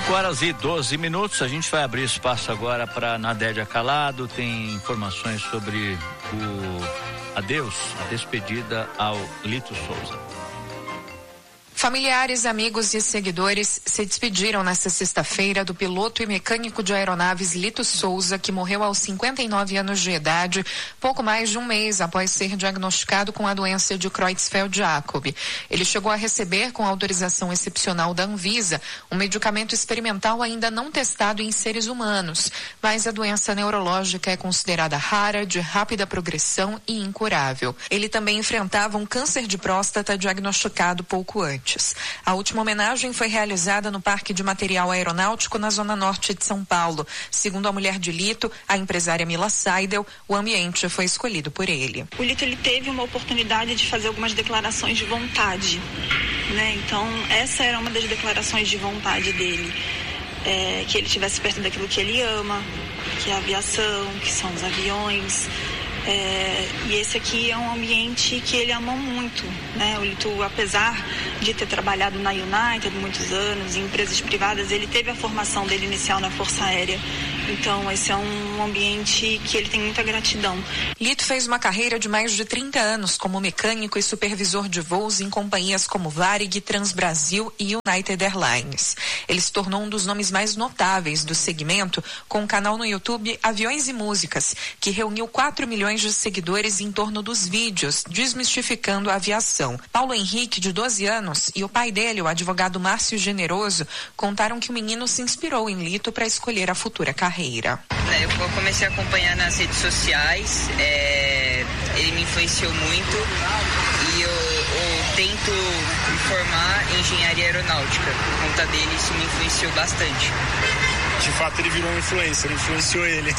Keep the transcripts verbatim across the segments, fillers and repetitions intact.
cinco horas e doze minutos, a gente vai abrir espaço agora para Nadédia Calado, tem informações sobre o adeus, a despedida ao Lito Souza. Familiares, amigos e seguidores se despediram nesta sexta-feira do piloto e mecânico de aeronaves Lito Souza, que morreu aos cinquenta e nove anos de idade, pouco mais de um mês após ser diagnosticado com a doença de Creutzfeldt-Jakob. Ele chegou a receber, com autorização excepcional da Anvisa, um medicamento experimental ainda não testado em seres humanos, mas a doença neurológica é considerada rara, de rápida progressão e incurável. Ele também enfrentava um câncer de próstata diagnosticado pouco antes. A última homenagem foi realizada no Parque de Material Aeronáutico, na zona norte de São Paulo. Segundo a mulher de Lito, a empresária Mila Seidel, o ambiente foi escolhido por ele. O Lito ele teve uma oportunidade de fazer algumas declarações de vontade, né? Então, essa era uma das declarações de vontade dele. É, que ele estivesse perto daquilo que ele ama, que é a aviação, que são os aviões. É, e esse aqui é um ambiente que ele amou muito, né? O Lito, apesar de ter trabalhado na United muitos anos, em empresas privadas, ele teve a formação dele inicial na Força Aérea. Então, esse é um ambiente que ele tem muita gratidão. Lito fez uma carreira de mais de trinta anos como mecânico e supervisor de voos em companhias como Varig, Transbrasil e United Airlines. Ele se tornou um dos nomes mais notáveis do segmento, com um canal no YouTube Aviões e Músicas, que reuniu quatro milhões de seguidores em torno dos vídeos, desmistificando a aviação. Paulo Henrique, de doze anos, e o pai dele, o advogado Márcio Generoso, contaram que o menino se inspirou em Lito para escolher a futura carreira. Eu comecei a acompanhar nas redes sociais, é, ele me influenciou muito e eu, eu tento me formar em engenharia aeronáutica. Por conta dele, isso me influenciou bastante. De fato, ele virou um influencer, influenciou ele.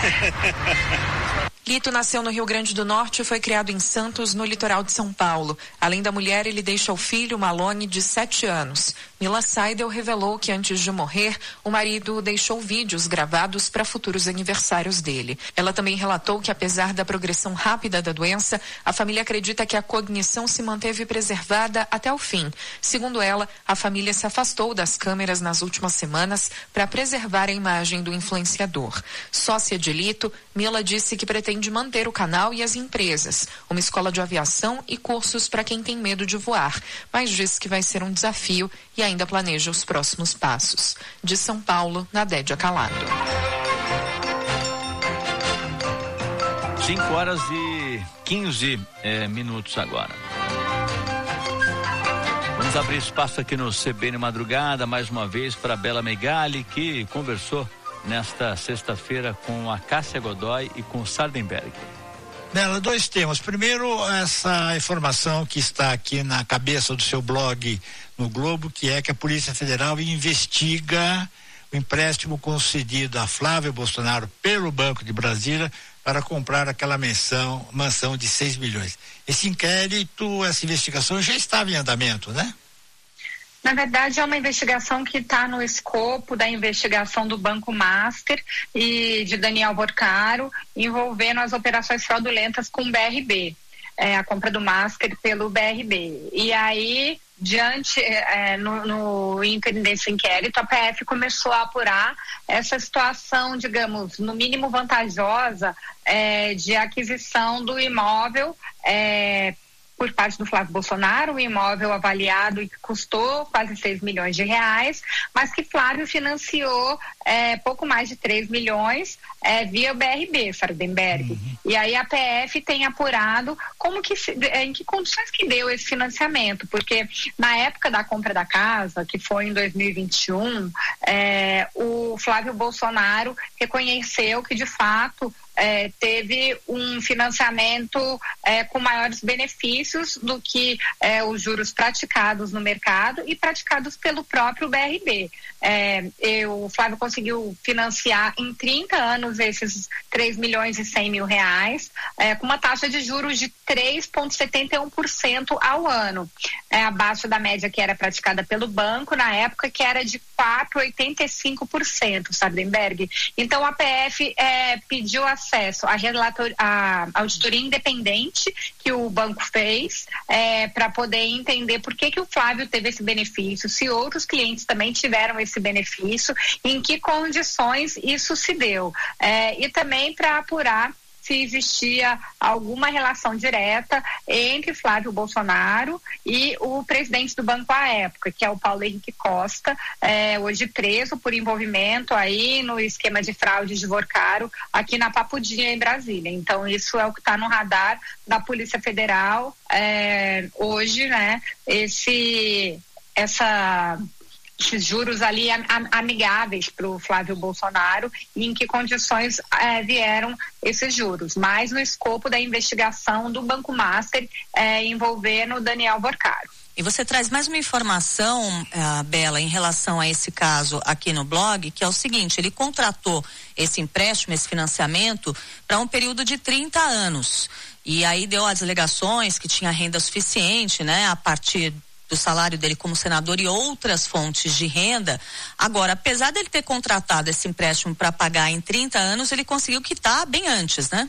Lito nasceu no Rio Grande do Norte e foi criado em Santos, no litoral de São Paulo. Além da mulher, ele deixa o filho, Malone, de sete anos. Mila Seidel revelou que antes de morrer, o marido deixou vídeos gravados para futuros aniversários dele. Ela também relatou que, apesar da progressão rápida da doença, a família acredita que a cognição se manteve preservada até o fim. Segundo ela, a família se afastou das câmeras nas últimas semanas para preservar a imagem do influenciador. Sócia de Lito, Mila disse que pretende manter o canal e as empresas, uma escola de aviação e cursos para quem tem medo de voar, mas disse que vai ser um desafio e ainda planeja os próximos passos. De São Paulo, Nadédia Calado. cinco horas e quinze eh, minutos agora. Vamos abrir espaço aqui no C B N Madrugada, mais uma vez, para a Bela Megali, que conversou nesta sexta-feira com a Cássia Godoy e com o Sardenberg. Bela, dois temas. Primeiro, essa informação que está aqui na cabeça do seu blog no Globo, que é que a Polícia Federal investiga o empréstimo concedido a Flávio Bolsonaro pelo Banco de Brasília para comprar aquela mansão, mansão de seis milhões. Esse inquérito, essa investigação já estava em andamento, né? Na verdade, é uma investigação que está no escopo da investigação do Banco Master e de Daniel Borcaro, envolvendo as operações fraudulentas com o B R B, é, a compra do Master pelo B R B. E aí, diante, é, no, no ínterim desse inquérito, a P F começou a apurar essa situação, digamos, no mínimo vantajosa, é, de aquisição do imóvel, é, por parte do Flávio Bolsonaro, um imóvel avaliado e que custou quase seis milhões de reais, mas que Flávio financiou é, pouco mais de três milhões é, via o B R B, Sardenberg. Uhum. E aí a P F tem apurado como que, em que condições que deu esse financiamento, porque na época da compra da casa, que foi em dois mil e vinte e um, é, o Flávio Bolsonaro reconheceu que de fato É, teve um financiamento é, com maiores benefícios do que é, os juros praticados no mercado e praticados pelo próprio B R B. É, eu, o Flávio conseguiu financiar em trinta anos esses três milhões e cem mil reais, é, com uma taxa de juros de três vírgula setenta e um por cento ao ano, é, abaixo da média que era praticada pelo banco na época, que era de quatro vírgula oitenta e cinco por cento, Sardenberg. Então a P F é, pediu acesso à relator, à auditoria independente que o banco fez é, para poder entender por que que o Flávio teve esse benefício, se outros clientes também tiveram esse esse benefício, em que condições isso se deu, é, e também para apurar se existia alguma relação direta entre Flávio Bolsonaro e o presidente do banco à época, que é o Paulo Henrique Costa, é, hoje preso por envolvimento aí no esquema de fraude de Vorcaro aqui na Papudinha, em Brasília. Então, isso é o que está no radar da Polícia Federal é, hoje, né? Esse, essa... esses juros ali amigáveis para o Flávio Bolsonaro e em que condições é, vieram esses juros, mas no escopo da investigação do Banco Master é, envolvendo o Daniel Vorcaro. E você traz mais uma informação, uh, Bela, em relação a esse caso aqui no blog, que é o seguinte: ele contratou esse empréstimo, esse financiamento, para um período de trinta anos. E aí deu as alegações que tinha renda suficiente, né, a partir do salário dele como senador e outras fontes de renda. Agora, apesar dele ter contratado esse empréstimo para pagar em trinta anos, ele conseguiu quitar bem antes, né?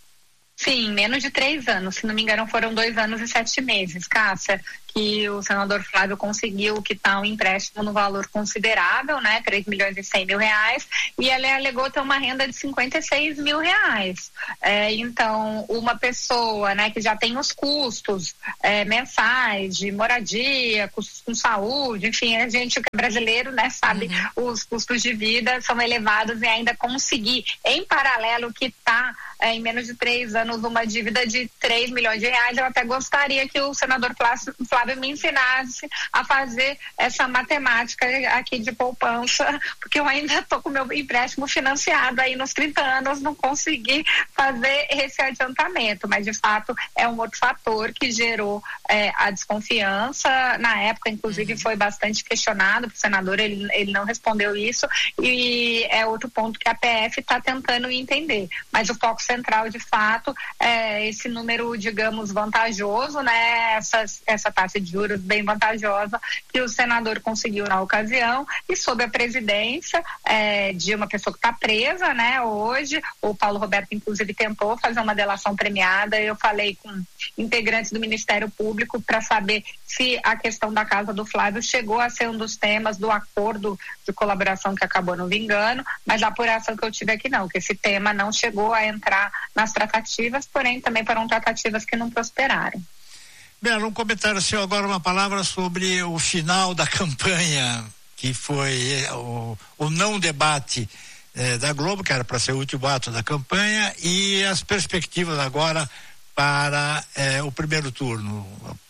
Sim, menos de três anos. Se não me engano, foram dois anos e sete meses, Cássia, que o senador Flávio conseguiu quitar um empréstimo no valor considerável, né, três milhões e cem mil reais, e ele alegou ter uma renda de cinquenta e seis mil reais. É, então, uma pessoa, né, que já tem os custos é, mensais de moradia, custos com saúde, enfim, a gente que é brasileiro, né, sabe, uhum. Os custos de vida são elevados, e ainda conseguir, em paralelo, quitar é, em menos de três anos uma dívida de três milhões de reais. Eu até gostaria que o senador Flávio Flávio me ensinasse a fazer essa matemática aqui de poupança, porque eu ainda estou com meu empréstimo financiado aí nos trinta anos, não consegui fazer esse adiantamento, mas de fato é um outro fator que gerou é, a desconfiança. Na época, inclusive, foi bastante questionado para o senador, ele, ele não respondeu isso, e é outro ponto que a P F está tentando entender, mas o foco central, de fato, é esse número, digamos, vantajoso, né, essa, essa taxa de juros bem vantajosa que o senador conseguiu na ocasião, e sob a presidência é, de uma pessoa que está presa, né, hoje. O Paulo Roberto, inclusive, tentou fazer uma delação premiada. Eu falei com integrantes do Ministério Público para saber se a questão da casa do Flávio chegou a ser um dos temas do acordo de colaboração que acabou não vingando, mas a apuração que eu tive aqui não, que esse tema não chegou a entrar nas tratativas, porém também foram tratativas que não prosperaram. Bela, um comentário seu agora, uma palavra sobre o final da campanha, que foi o, o não debate eh, da Globo, que era para ser o último ato da campanha, e as perspectivas agora para eh, o primeiro turno.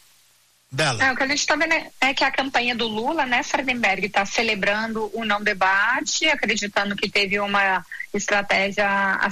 Bela. É, o que a gente está vendo é, é que a campanha do Lula, né, Sardenberg, está celebrando o não debate, acreditando que teve uma estratégia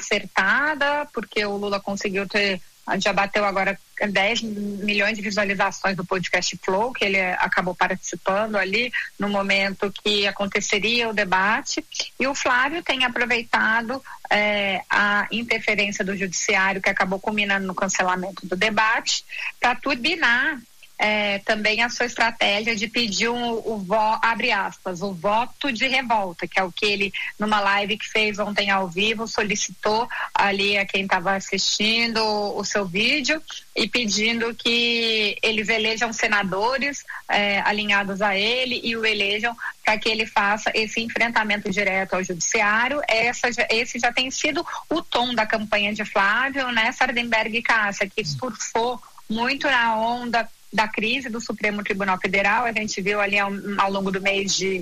acertada, porque o Lula conseguiu ter, já bateu agora dez milhões de visualizações do podcast Flow, que ele acabou participando ali no momento que aconteceria o debate, e o Flávio tem aproveitado é, a interferência do judiciário, que acabou culminando no cancelamento do debate, para turbinar É, também a sua estratégia de pedir um, o vo, abre aspas, o voto de revolta, que é o que ele, numa live que fez ontem ao vivo, solicitou ali a quem estava assistindo o, o seu vídeo, e pedindo que eles elejam senadores é, alinhados a ele e o elejam para que ele faça esse enfrentamento direto ao judiciário. Essa, esse já tem sido o tom da campanha de Flávio, né, Sardenberg e Cássia, que surfou muito na onda da crise do Supremo Tribunal Federal. A gente viu ali ao, ao longo do mês de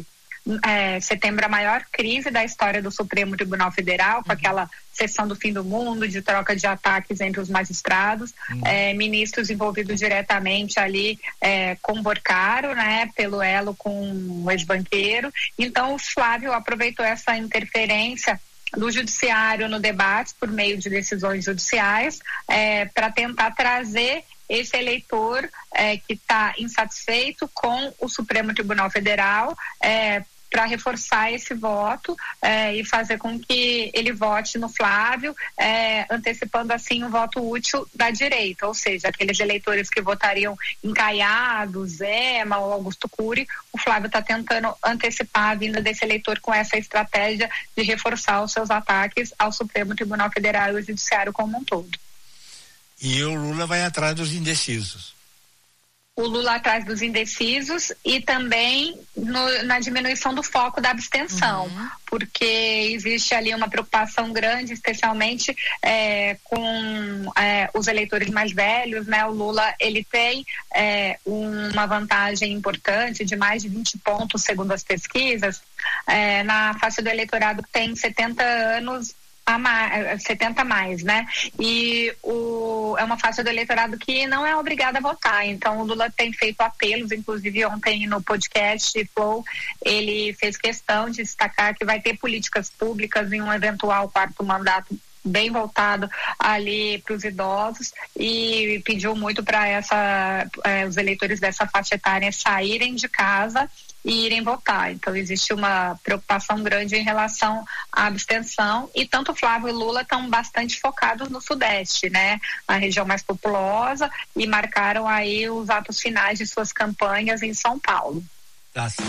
é, setembro a maior crise da história do Supremo Tribunal Federal, com aquela sessão do fim do mundo, de troca de ataques entre os magistrados, uhum. é, ministros envolvidos diretamente ali é, com Vorcaro, né, pelo elo com o ex-banqueiro. Então o Flávio aproveitou essa interferência do judiciário no debate por meio de decisões judiciais é, para tentar trazer esse eleitor é, que está insatisfeito com o Supremo Tribunal Federal é, para reforçar esse voto é, e fazer com que ele vote no Flávio, é, antecipando assim o voto útil da direita, ou seja, aqueles eleitores que votariam em Caiado, Zema ou Augusto Cury. O Flávio está tentando antecipar a vinda desse eleitor com essa estratégia de reforçar os seus ataques ao Supremo Tribunal Federal e ao Judiciário como um todo. E o Lula vai atrás dos indecisos. o Lula atrás dos indecisos e também no, na diminuição do foco da abstenção, uhum. porque existe ali uma preocupação grande, especialmente é, com é, os eleitores mais velhos, né? O Lula, ele tem é, uma vantagem importante de mais de vinte pontos, segundo as pesquisas, é, na faixa do eleitorado que tem setenta anos, a mais, setenta mais, né? E o, é uma faixa do eleitorado que não é obrigada a votar. Então, o Lula tem feito apelos, inclusive ontem no podcast Flow, ele fez questão de destacar que vai ter políticas públicas em um eventual quarto mandato bem voltado ali para os idosos, e pediu muito para essa eh, os eleitores dessa faixa etária saírem de casa e irem votar. Então existe uma preocupação grande em relação à abstenção, e tanto Flávio e Lula estão bastante focados no Sudeste, né, na região mais populosa, e marcaram aí os atos finais de suas campanhas em São Paulo. Tá sim.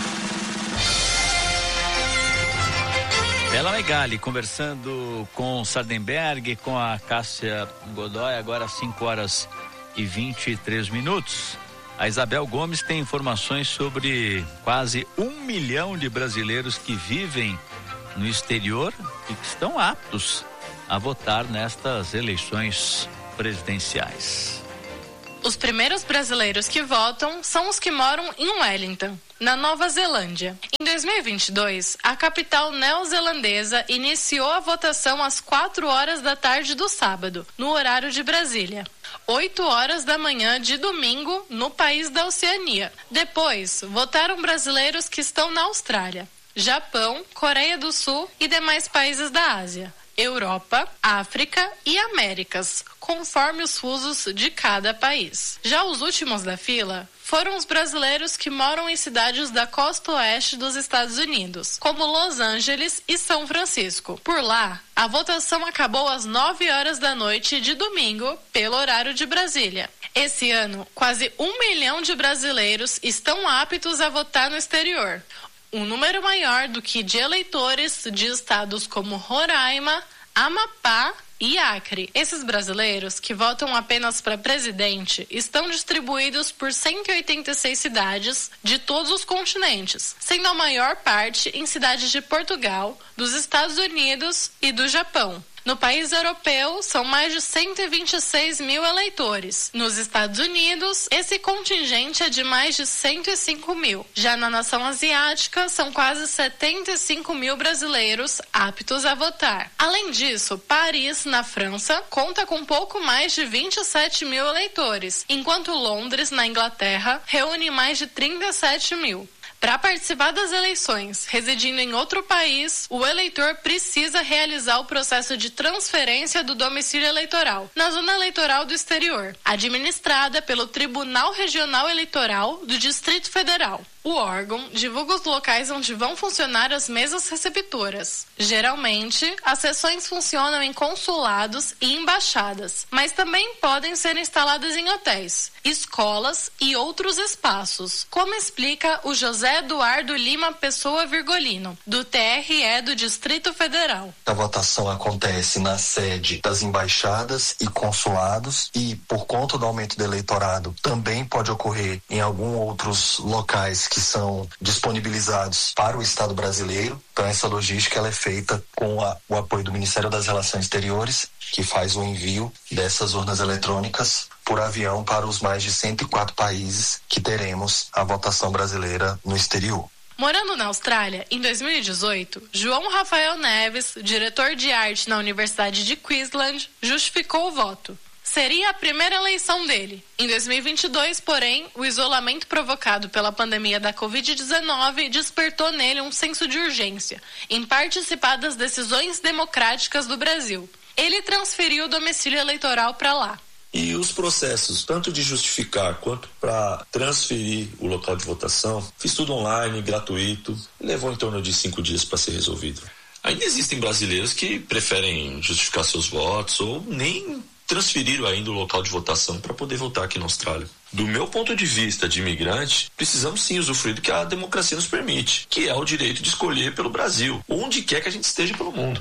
Bela Megali conversando com Sardenberg, com a Cássia Godoy, agora às cinco horas e vinte e três minutos. A Isabel Gomes tem informações sobre quase um milhão de brasileiros que vivem no exterior e que estão aptos a votar nestas eleições presidenciais. Os primeiros brasileiros que votam são os que moram em Wellington, na Nova Zelândia. Em dois mil e vinte e dois, a capital neozelandesa iniciou a votação às quatro horas da tarde do sábado, no horário de Brasília. oito horas da manhã de domingo, no país da Oceania. Depois, votaram brasileiros que estão na Austrália, Japão, Coreia do Sul e demais países da Ásia, Europa, África e Américas, conforme os fusos de cada país. Já os últimos da fila foram os brasileiros que moram em cidades da costa oeste dos Estados Unidos, como Los Angeles e São Francisco. Por lá, a votação acabou às nove horas da noite de domingo, pelo horário de Brasília. Esse ano, quase um milhão de brasileiros estão aptos a votar no exterior, um número maior do que de eleitores de estados como Roraima, Amapá e Acre. Esses brasileiros, que votam apenas para presidente, estão distribuídos por cento e oitenta e seis cidades de todos os continentes, sendo a maior parte em cidades de Portugal, dos Estados Unidos e do Japão. No país europeu, são mais de cento e vinte e seis mil eleitores. Nos Estados Unidos, esse contingente é de mais de cento e cinco mil. Já na nação asiática, são quase setenta e cinco mil brasileiros aptos a votar. Além disso, Paris, na França, conta com pouco mais de vinte e sete mil eleitores, enquanto Londres, na Inglaterra, reúne mais de trinta e sete mil. Para participar das eleições, residindo em outro país, o eleitor precisa realizar o processo de transferência do domicílio eleitoral na zona eleitoral do exterior, administrada pelo Tribunal Regional Eleitoral do Distrito Federal. O órgão divulga os locais onde vão funcionar as mesas receptoras. Geralmente, as sessões funcionam em consulados e embaixadas, mas também podem ser instaladas em hotéis, escolas e outros espaços, como explica o José Eduardo Lima Pessoa Virgolino, do T R E do Distrito Federal. A votação acontece na sede das embaixadas e consulados, e por conta do aumento do eleitorado também pode ocorrer em alguns outros locais que que são disponibilizados para o Estado brasileiro. Então essa logística ela é feita com a, o apoio do Ministério das Relações Exteriores, que faz o envio dessas urnas eletrônicas por avião para os mais de cento e quatro países que teremos a votação brasileira no exterior. Morando na Austrália, em dois mil e dezoito, João Rafael Neves, diretor de arte na Universidade de Queensland, justificou o voto. Seria a primeira eleição dele. Em dois mil e vinte e dois, porém, o isolamento provocado pela pandemia da covid dezenove despertou nele um senso de urgência em participar das decisões democráticas do Brasil. Ele transferiu o domicílio eleitoral para lá. E os processos, tanto de justificar quanto para transferir o local de votação, fiz tudo online, gratuito, levou em torno de cinco dias para ser resolvido. Ainda existem brasileiros que preferem justificar seus votos ou nem transferiram ainda o local de votação para poder votar aqui na Austrália. Do meu ponto de vista de imigrante, precisamos sim usufruir do que a democracia nos permite, que é o direito de escolher pelo Brasil, onde quer que a gente esteja pelo mundo.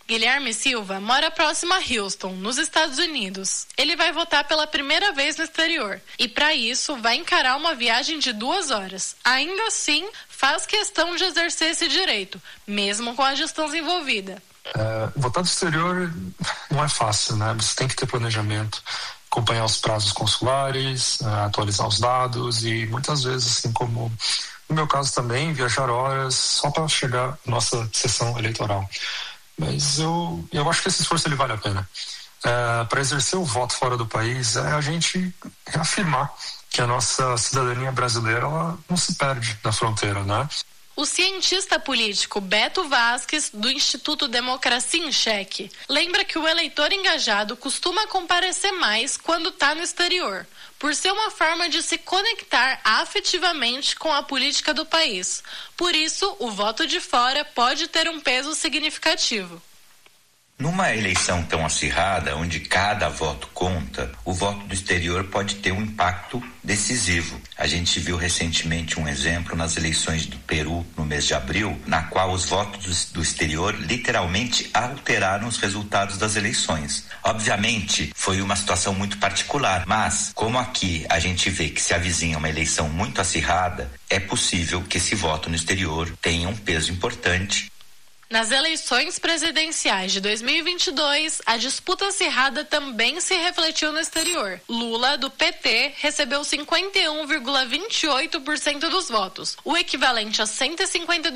Guilherme Silva mora próximo a Houston, nos Estados Unidos. Ele vai votar pela primeira vez no exterior e, para isso, vai encarar uma viagem de duas horas. Ainda assim, faz questão de exercer esse direito, mesmo com a distância envolvida. É, votar no exterior não é fácil, né? Você tem que ter planejamento, acompanhar os prazos consulares, atualizar os dados e muitas vezes, assim como no meu caso também, viajar horas só para chegar à nossa sessão eleitoral. Mas eu, eu acho que esse esforço ele vale a pena. É, para exercer o voto fora do país é a gente reafirmar que a nossa cidadania brasileira ela não se perde na fronteira, né? O cientista político Beto Vasques, do Instituto Democracia em Cheque, lembra que o eleitor engajado costuma comparecer mais quando está no exterior, por ser uma forma de se conectar afetivamente com a política do país. Por isso, o voto de fora pode ter um peso significativo. Numa eleição tão acirrada, onde cada voto conta, o voto do exterior pode ter um impacto decisivo. A gente viu recentemente um exemplo nas eleições do Peru, no mês de abril, na qual os votos do exterior literalmente alteraram os resultados das eleições. Obviamente, foi uma situação muito particular, mas como aqui a gente vê que se avizinha uma eleição muito acirrada, é possível que esse voto no exterior tenha um peso importante. Nas eleições presidenciais de dois mil e vinte e dois, a disputa acirrada também se refletiu no exterior. Lula, do P T, recebeu cinquenta e um vírgula vinte e oito por cento dos votos, o equivalente a cento e cinquenta e dois